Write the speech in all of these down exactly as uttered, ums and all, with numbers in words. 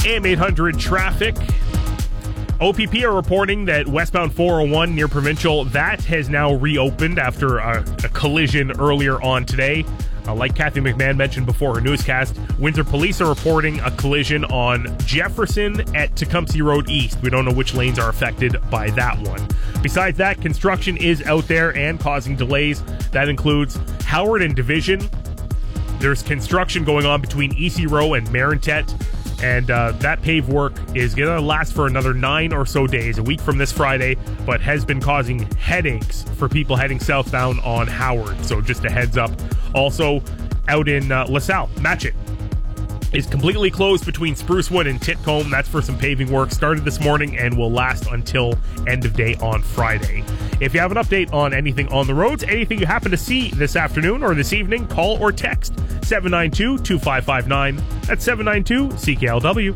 A M eight hundred traffic. O P P are reporting that westbound four oh one near Provincial, that has now reopened after a, a collision earlier on today. Uh, like Kathy McMahon mentioned before her newscast, Windsor police are reporting a collision on Jefferson at Tecumseh Road East. We don't know which lanes are affected by that one. Besides that, construction is out there and causing delays. That includes Howard and Division. There's construction going on between E C Row and Marintet. And uh, that pave work is going to last for another nine or so days, a week from this Friday, but has been causing headaches for people heading southbound on Howard. So just a heads up. Also, out in uh, LaSalle, Matchett is completely closed between Sprucewood and Titcombe. That's for some paving work. Started this morning and will last until end of day on Friday. If you have an update on anything on the roads, anything you happen to see this afternoon or this evening, call or text seven nine two, two five five nine. That's seven nine two C K L W.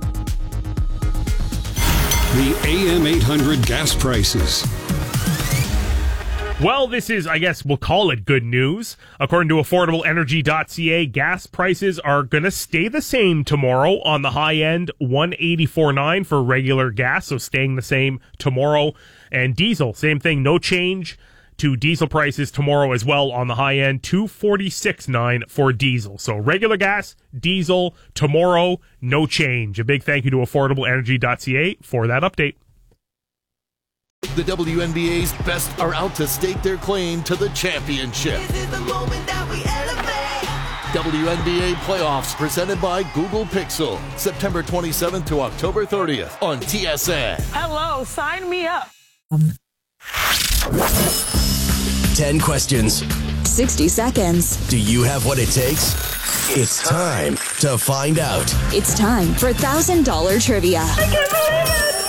The A M eight hundred gas prices. Well, this is, I guess we'll call it good news. According to affordable energy dot c a, gas prices are going to stay the same tomorrow. On the high end, one eighty-four point nine for regular gas, so staying the same tomorrow. And diesel, same thing, no change to diesel prices tomorrow as well. On the high end, two forty-six point nine for diesel. So regular gas, diesel, tomorrow, no change. A big thank you to affordable energy dot c a for that update. The W N B A's best are out to stake their claim to the championship. This is the moment that we elevate. W N B A playoffs presented by Google Pixel. September twenty-seventh to October thirtieth on T S N. Hello, sign me up. Ten questions. sixty seconds. Do you have what it takes? It's time to find out. It's time for one thousand dollars trivia. I can't believe it.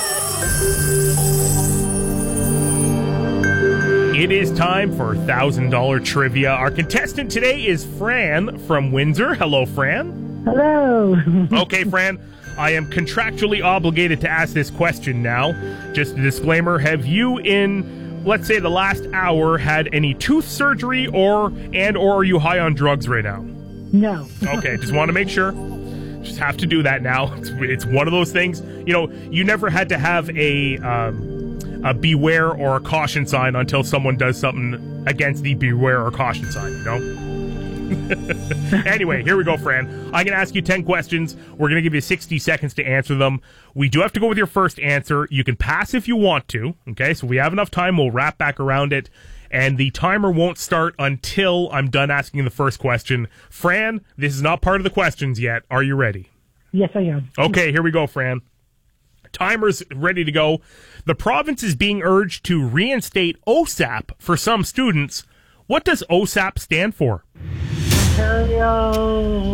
It is time for one thousand dollars trivia. Our contestant today is Fran from Windsor. Hello, Fran. Hello. Okay, Fran, I am contractually obligated to ask this question now. Just a disclaimer, have you in, let's say, the last hour had any tooth surgery or and or are you high on drugs right now? No. Okay, just want to make sure. Just have to do that now. It's, it's one of those things, you know, you never had to have a... Um, a beware or a caution sign until someone does something against the beware or caution sign, you know? Anyway, here we go, Fran. I'm going to ask you ten questions. We're going to give you sixty seconds to answer them. We do have to go with your first answer. You can pass if you want to, okay? So we have enough time. We'll wrap back around it. And the timer won't start until I'm done asking the first question. Fran, this is not part of the questions yet. Are you ready? Yes, I am. Okay, here we go, Fran. Timer's ready to go. The province is being urged to reinstate O S A P for some students. What does O S A P stand for? Ontario.